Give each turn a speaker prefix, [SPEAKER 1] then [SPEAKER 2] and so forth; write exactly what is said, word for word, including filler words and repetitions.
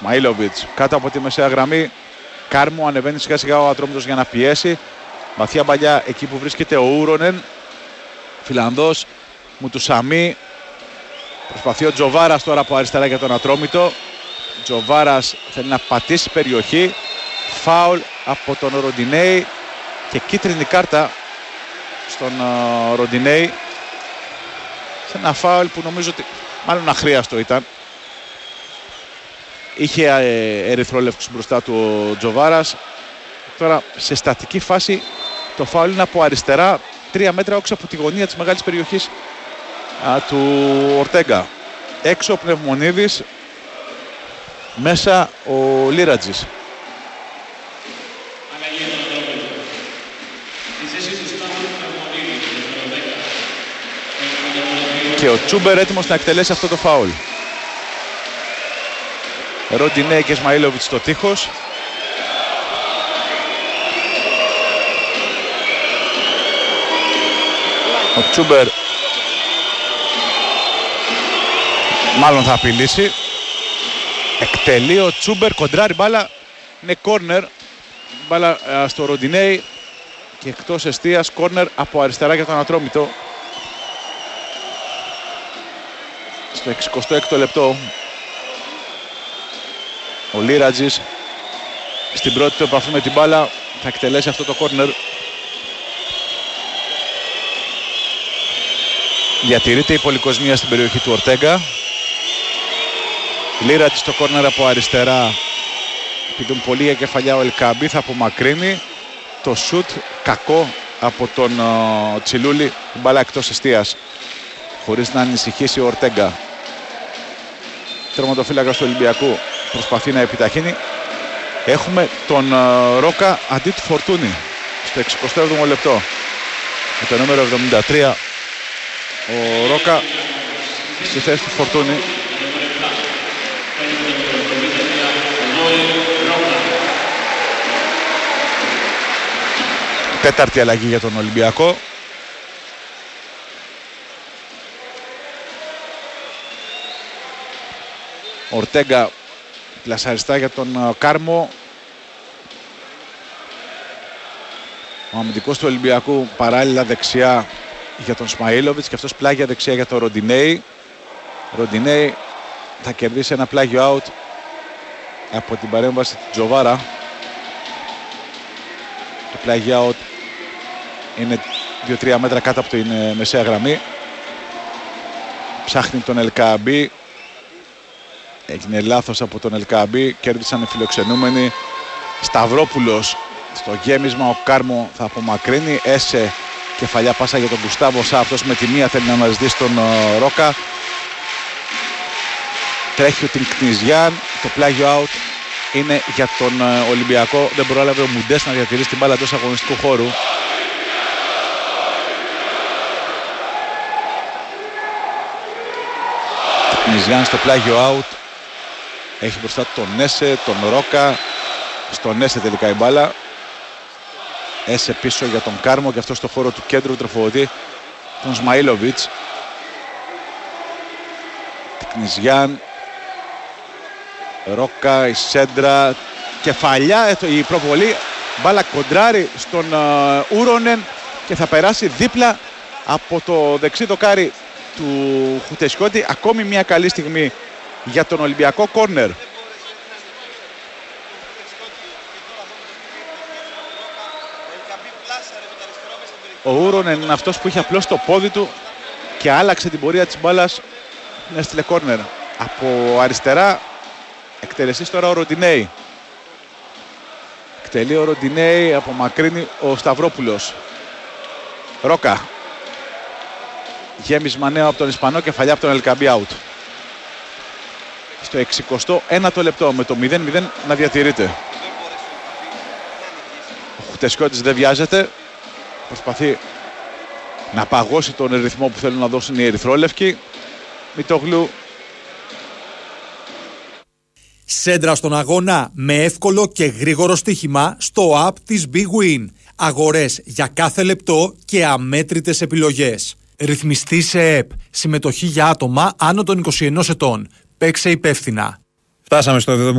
[SPEAKER 1] Ισμαήλοβιτς κάτω από τη μεσαία γραμμή. Κάρμο ανεβαίνει σιγά σιγά ο Ατρόμητος για να πιέσει. Βαθιά παλιά εκεί που βρίσκεται ο Ούρονεν. Φιλανδός Μουτουσαμί. Προσπαθεί ο Τζοβάρας τώρα από αριστερά για τον Ατρόμητο. Τζοβάρας θέλει να πατήσει περιοχή. Φάουλ από τον Ροντινέη και κίτρινη κάρτα στον uh, Ροντινέη. Σε ένα φάουλ που νομίζω ότι μάλλον αχρίαστο ήταν. Είχε ε, ερυθρόλευκους μπροστά του ο Τζοβάρας. Τώρα σε στατική φάση το φάουλ είναι από αριστερά, τρία μέτρα όξω από τη γωνία της μεγάλης περιοχής α, του Ορτέγκα. Έξω ο Πνευμονίδης, μέσα ο Λίρατζης. Και ο Τσούμπερ έτοιμος να εκτελέσει αυτό το φάουλ. Ροντινέη και Ισμαήλοβιτς στο τείχος. Ο Τσούμπερ μάλλον θα απειλήσει. Εκτελεί ο Τσούμπερ, κοντράρει μπάλα. Είναι κόρνερ. Μπάλα α, στο Ροντινέη. Και εκτός εστίας κόρνερ από αριστερά για τον Ατρόμητο. Στο εξηκοστό έκτο λεπτό. Ο Λίρατζης στην πρώτη του επαφή με την μπάλα θα εκτελέσει αυτό το κόρνερ. Διατηρείται η πολυκοσμία στην περιοχή του Ορτέγκα. Λίρατζης στο κόρνερ από αριστερά. Πηδούν πολύ για κεφαλιά ο Ελκαμπή, θα απομακρύνει. Το σουτ κακό από τον uh, Τσιλούλη. Την μπάλα εκτός εστίας. Χωρίς να ανησυχήσει ο Ορτέγκα. Τερματοφύλακας του Ολυμπιακού προσπαθεί να επιταχύνει. Έχουμε τον uh, Ρόκα αντί του Φορτούνη στο εξηκοστό έβδομο λεπτό. Με το νούμερο εβδομήντα τρία ο Ρόκα στη θέση του Φορτούνη. Τέταρτη αλλαγή για τον Ολυμπιακό. Ορτέγκα πλασαριστά για τον Κάρμο. Ο αμυντικός του Ολυμπιακού παράλληλα δεξιά για τον Σμαήλοβιτς και αυτός πλάγια δεξιά για τον Ροντινέη. Ροντινέη θα κερδίσει ένα πλάγιο out από την παρέμβαση του Τζοβάρα. Το πλάγιο out είναι δύο τρία μέτρα κάτω από την μεσαία γραμμή. Ψάχνει τον Ελκαμπή. Έγινε λάθος από τον Ελκαμπή. Κέρδισαν οι φιλοξενούμενοι. Σταυρόπουλος στο γέμισμα. Ο Κάρμο θα απομακρύνει. Έσε κεφαλιά πάσα για τον Γκουστάβο Σα. Αυτός με τη μία θέλει να αναζητήσει τον uh, Ρόκα. Τρέχει ο την Κνιζιάν. Το πλάγιο out είναι για τον uh, Ολυμπιακό. Δεν πρόλαβε ο Μουντές να διατηρήσει την μπάλα εντός αγωνιστικού χώρου. Κνιζιάν στο πλάγιο out. Έχει μπροστά τον Έσε, τον Ρόκα. Στον Έσε τελικά η μπάλα. Έσε πίσω για τον Κάρμο και αυτό στο χώρο του κέντρου τροφοδοτεί τον Σμαήλοβιτς. Κνιζιάν. Ρόκα, η σέντρα. Κεφαλιά, η προβολή. Μπάλα κοντράρει στον uh, Ούρονεν και θα περάσει δίπλα από το δεξί δοκάρι του Χουτεσιώτη. Ακόμη μια καλή στιγμή για τον Ολυμπιακό. Κόρνερ. Ο Ούρονεν είναι αυτός που είχε απλώς το πόδι του και άλλαξε την πορεία της μπάλας. Έστειλε κόρνερ. Από αριστερά εκτελεστής τώρα ο Ροντινέη. Εκτελεί ο Ροντινέη, απομακρύνει ο Σταυρόπουλος. Ρόκα. Γέμισμα νέο από τον Ισπανό, κεφαλιά από τον Ελκαμπή out. Στο εξηκοστό ένατο λεπτό με το μηδέν μηδέν να διατηρείται. Ο Χουτεσιώτης δεν βιάζεται. Προσπαθεί να παγώσει τον ρυθμό που θέλουν να δώσουν οι ερυθρόλευκοι. Μητογλου.
[SPEAKER 2] Σέντρα στον αγώνα με εύκολο και γρήγορο στοίχημα στο app της Big Win. Αγορές για κάθε λεπτό και αμέτρητες επιλογές. Ρυθμιστή σε ΕΠ. Συμμετοχή για άτομα άνω των είκοσι ενός ετών. Παίξε υπεύθυνα.
[SPEAKER 3] Φτάσαμε στο